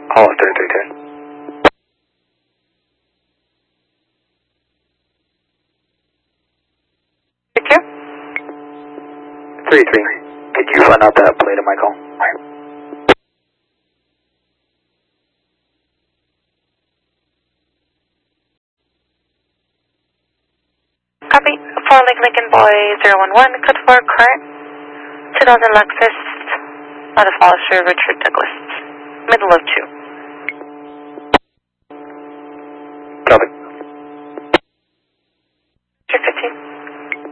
Hollow 3310. Thank you. 33. Could you run out that plate of my call? Copy. 4 Lincoln Boy 011, code 4, current. 2000 Lexus, not a Hollister, Richard Douglas. Middle of 2.